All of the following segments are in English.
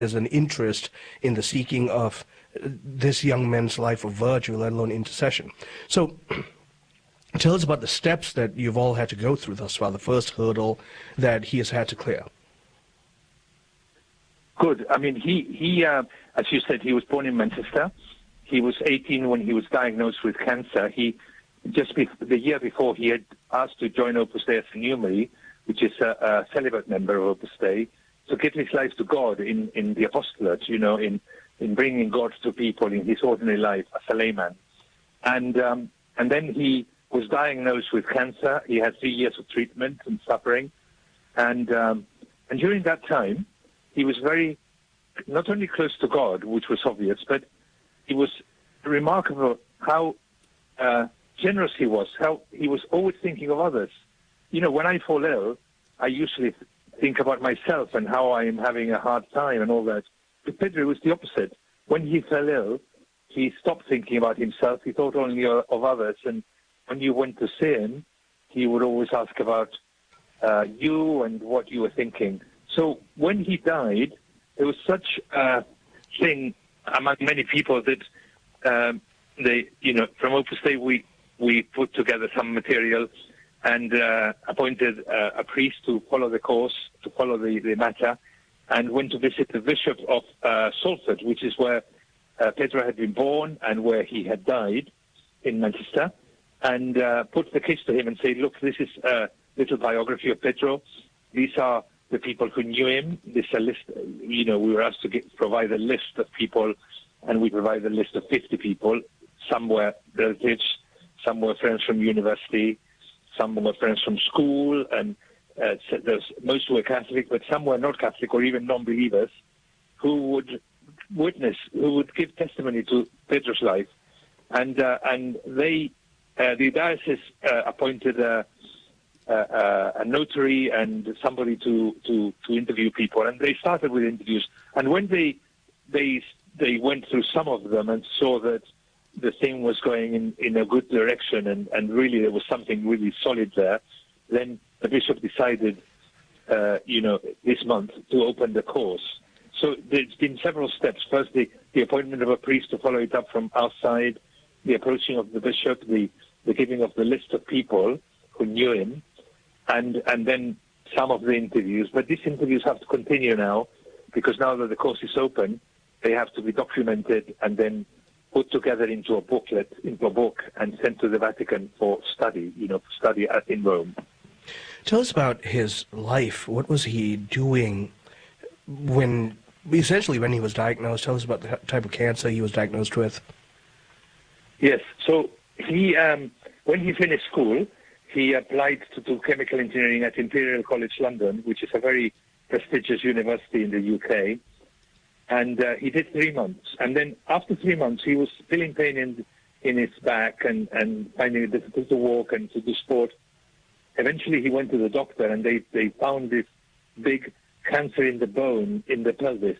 there's an interest in the seeking of this young man's life of virtue, let alone intercession. So tell us about the steps that you've all had to go through thus far, the first hurdle that he has had to clear. Good. I mean, he as you said, he was born in Manchester. He was 18 when he was diagnosed with cancer. The year before, he had asked to join Opus Dei as a Numeri, which is a celibate member of Opus Dei, to give his life to God in the apostolate, in bringing God to people in his ordinary life as a layman. And then he was diagnosed with cancer. He had 3 years of treatment and suffering. And during that time, he was very, not only close to God, which was obvious, but it was remarkable how generous he was, how he was always thinking of others. When I fall ill, I usually think about myself and how I am having a hard time and all that. But Pedro was the opposite. When he fell ill, he stopped thinking about himself. He thought only of others. And when you went to see him, he would always ask about you and what you were thinking. So when he died, there was such a thing among many people that from Opus Dei, we put together some material and appointed a priest to follow the course, to follow the matter, and went to visit the bishop of Salford, which is where Pedro had been born and where he had died in Manchester, and put the case to him and say, look, this is a little biography of Pedro. These are the people who knew him. This is a list, we were asked to provide a list of people, and we provided a list of 50 people. Some were relatives, some were friends from university, some were friends from school, and most were Catholic, but some were not Catholic or even non-believers who would give testimony to Pedro's life. And the diocese appointed a notary and somebody to interview people, and they started with interviews. And when they went through some of them and saw that the thing was going in a good direction and really there was something really solid there, then the bishop decided, this month to open the course. So there's been several steps. First, the appointment of a priest to follow it up from outside, the approaching of the bishop, the giving of the list of people who knew him, and then some of the interviews. But these interviews have to continue now, because now that the course is open, they have to be documented and then put together into a book, and sent to the Vatican for study, study in Rome. Tell us about his life. What was he doing when he was diagnosed? Tell us about the type of cancer he was diagnosed with. Yes, so he, when he finished school, he applied to do chemical engineering at Imperial College London, which is a very prestigious university in the UK. And he did 3 months. And then after 3 months, he was feeling pain in his back and finding it difficult to walk and to do sport. Eventually, he went to the doctor, and they found this big cancer in the bone, in the pelvis,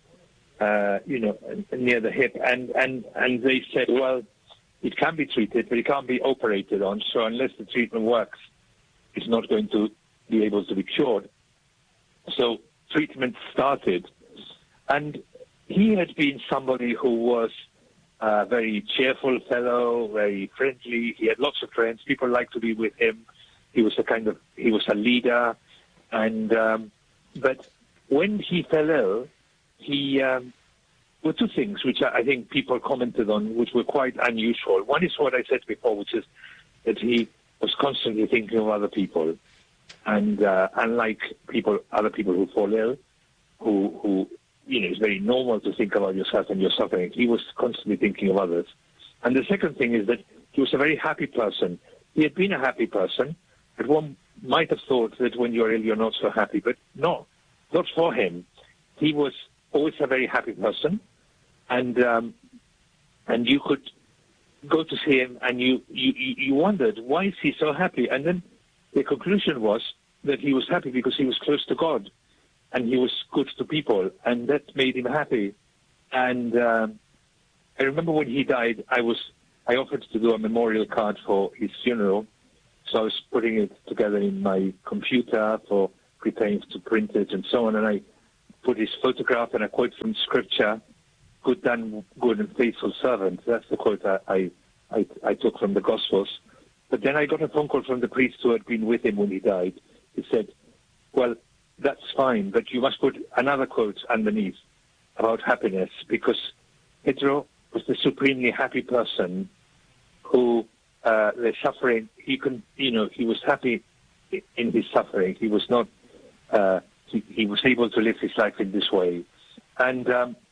near the hip. And they said, well, it can be treated, but it can't be operated on. So unless the treatment works, it's not going to be able to be cured. So treatment started. And he had been somebody who was a very cheerful fellow, very friendly. He had lots of friends. People liked to be with him. He was a leader. And but when he fell ill, he were two things which I think people commented on, which were quite unusual. One is what I said before, which is that he was constantly thinking of other people. And unlike other people who fall ill, who it's very normal to think about yourself and your suffering. He was constantly thinking of others. And the second thing is that he was a very happy person. He had been a happy person, but one might have thought that when you're ill, you're not so happy. But no, not for him. He was always a very happy person, and you could go to see him, and you wondered, why is he so happy? And then the conclusion was that he was happy because he was close to God. And he was good to people, and that made him happy. And I remember when he died, I offered to do a memorial card for his funeral. So I was putting it together in my computer for preparing to print it and so on. And I put his photograph and a quote from Scripture, "Good done, good and faithful servant." That's the quote I took from the Gospels. But then I got a phone call from the priest who had been with him when he died. He said, "Well, that's fine, but you must put another quote underneath about happiness, because Pedro was the supremely happy person who the suffering, he was happy in his suffering. He was not, he was able to live his life in this way." And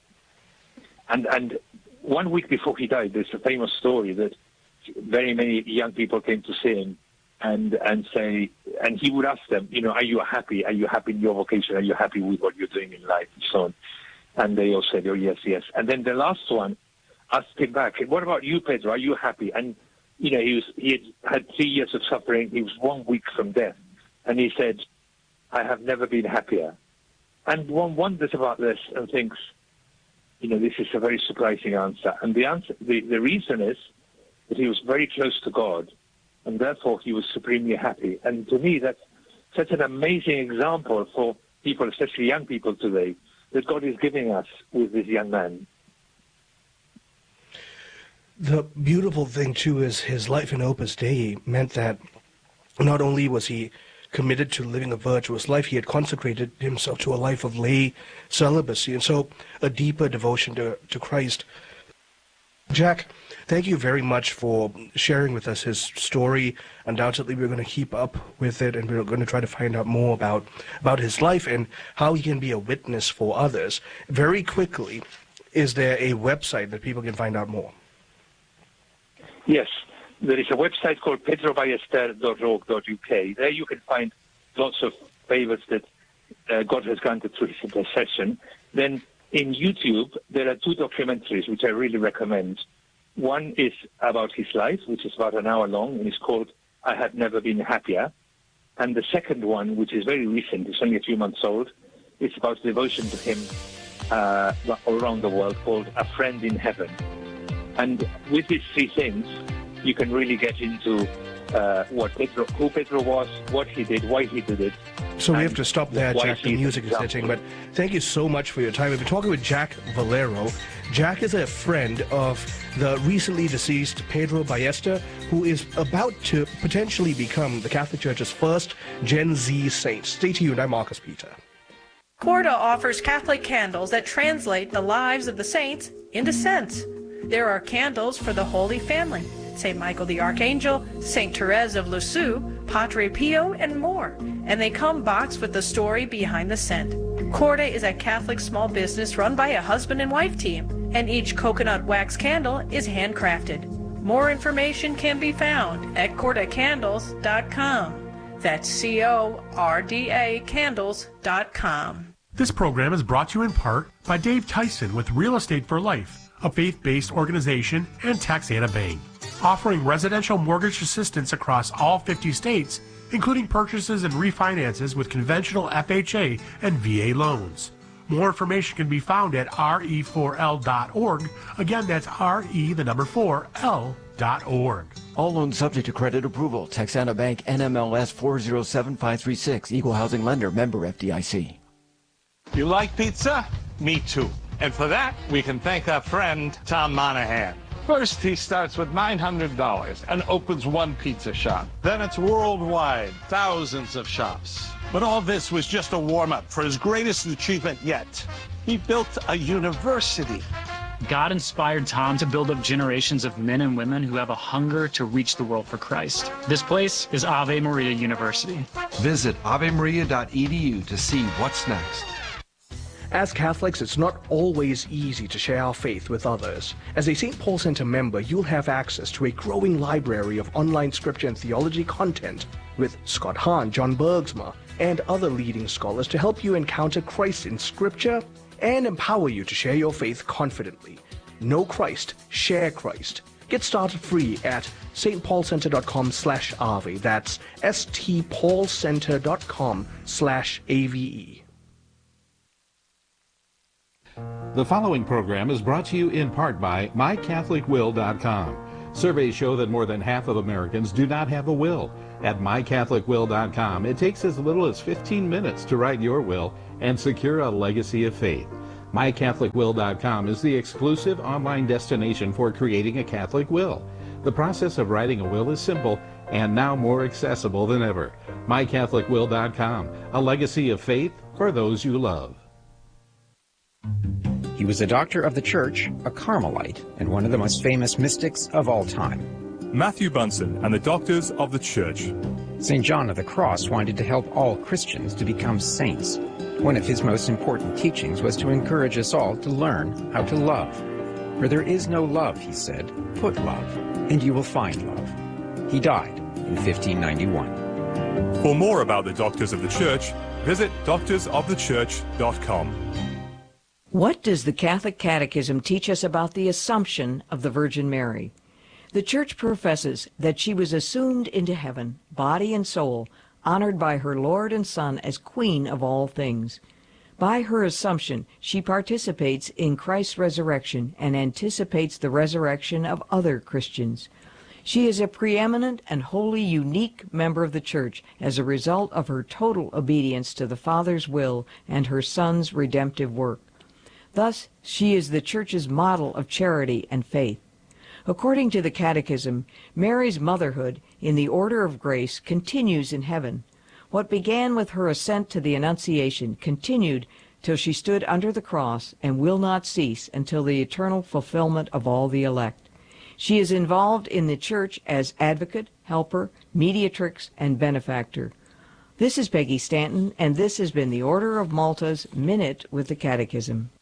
1 week before he died, there's a famous story that very many young people came to see him and he would ask them, "Are you happy? Are you happy in your vocation? Are you happy with what you're doing in life?" and so on. And they all said, "Oh, yes, yes." And then the last one asked him back, "What about you, Pedro? Are you happy?" And he had 3 years of suffering. He was 1 week from death, and he said, "I have never been happier." And one wonders about this and thinks, this is a very surprising answer. And the reason is that he was very close to God, and therefore he was supremely happy. And to me, that's such an amazing example for people, especially young people today, that God is giving us with this young man. The beautiful thing, too, is his life in Opus Dei meant that not only was he committed to living a virtuous life, he had consecrated himself to a life of lay celibacy, and so a deeper devotion to Christ. Jack, thank you very much for sharing with us his story. Undoubtedly, we're going to keep up with it, and we're going to try to find out more about his life and how he can be a witness for others. Very quickly, is there a website that people can find out more? Yes, there is a website called pedroballester.org.uk. There you can find lots of favors that God has granted through his intercession. Then in YouTube, there are 2 documentaries which I really recommend. One is about his life, which is about an hour long, and it's called "I Have Never Been Happier." And the second one, which is very recent, it's only a few months old, it's about devotion to him around the world, called "A Friend in Heaven." And with these 3 things, you can really get into who Pedro was, what he did, why he did it. So we have to stop there, Jack. The music is hitting. But thank you so much for your time. We've been talking with Jack Valero. Jack is a friend of the recently deceased Pedro Ballester, who is about to potentially become the Catholic Church's first Gen Z saint. Stay tuned. I'm Marcus Peter. Corda offers Catholic candles that translate the lives of the saints into scents. There are candles for the Holy Family, St. Michael the Archangel, St. Therese of Lisieux, Padre Pio, and more. And they come boxed with the story behind the scent. Corda is a Catholic small business run by a husband and wife team, and each coconut wax candle is handcrafted. More information can be found at cordacandles.com. That's CORDA candles.com. This program is brought to you in part by Dave Tyson with Real Estate for Life, a faith-based organization, and Taxana Bank, offering residential mortgage assistance across all 50 states, including purchases and refinances with conventional FHA and VA loans. More information can be found at re4l.org. Again, that's re4l.org. All loans subject to credit approval. Taxana Bank, NMLS 407536. Equal housing lender. Member FDIC. You like pizza? Me too. And for that, we can thank our friend, Tom Monahan. First, he starts with $900 and opens one pizza shop. Then it's worldwide, thousands of shops. But all this was just a warm-up for his greatest achievement yet. He built a university. God inspired Tom to build up generations of men and women who have a hunger to reach the world for Christ. This place is Ave Maria University. Visit avemaria.edu to see what's next. As Catholics, it's not always easy to share our faith with others. As a St. Paul Center member, you'll have access to a growing library of online scripture and theology content with Scott Hahn, John Bergsma, and other leading scholars to help you encounter Christ in scripture and empower you to share your faith confidently. Know Christ, share Christ. Get started free at stpaulcenter.com/ave. That's stpaulcenter.com/ave. The following program is brought to you in part by MyCatholicWill.com. Surveys show that more than half of Americans do not have a will. At mycatholicwill.com, it takes as little as 15 minutes to write your will and secure a legacy of faith. mycatholicwill.com is the exclusive online destination for creating a Catholic will. The process of writing a will is simple and now more accessible than ever. mycatholicwill.com, a legacy of faith for those you love. He was a doctor of the church, a Carmelite, and one of the most famous mystics of all time. Matthew Bunson and the Doctors of the Church. St. John of the Cross wanted to help all Christians to become saints. One of his most important teachings was to encourage us all to learn how to love. Where there is no love, he said, put love, and you will find love. He died in 1591. For more about the Doctors of the Church, visit doctorsofthechurch.com. What does the Catholic Catechism teach us about the Assumption of the Virgin Mary? The Church professes that she was assumed into heaven, body and soul, honored by her Lord and Son as Queen of all things. By her Assumption, she participates in Christ's resurrection and anticipates the resurrection of other Christians. She is a preeminent and wholly unique member of the Church as a result of her total obedience to the Father's will and her Son's redemptive work. Thus, she is the Church's model of charity and faith. According to the Catechism, Mary's motherhood in the order of grace continues in heaven. What began with her ascent to the Annunciation continued till she stood under the cross and will not cease until the eternal fulfillment of all the elect. She is involved in the Church as advocate, helper, mediatrix, and benefactor. This is Peggy Stanton, and this has been the Order of Malta's Minute with the Catechism.